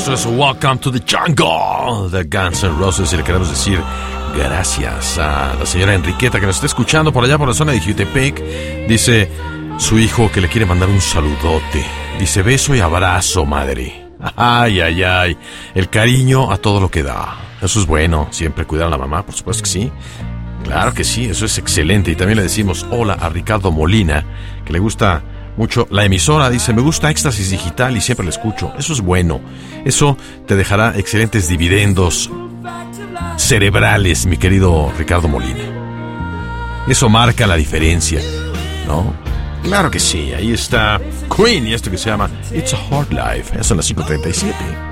Esto es Welcome to the Jungle de Guns N' Roses y le queremos decir gracias a la señora Enriqueta que nos está escuchando por allá por la zona de Jutepec. Dice su hijo que le quiere mandar un saludote. Dice beso y abrazo, madre. Ay, ay, ay. El cariño a todo lo que da. Eso es bueno, siempre cuidar a la mamá, por supuesto que sí. Claro que sí, eso es excelente. Y también le decimos hola a Ricardo Molina, que le gusta mucho la emisora. Dice, me gusta Éxtasis Digital y siempre la escucho. Eso es bueno. Eso te dejará excelentes dividendos cerebrales, mi querido Ricardo Molina. Eso marca la diferencia, ¿no? Claro que sí, ahí está Queen y esto que se llama It's a Hard Life. Eso son las 5:37.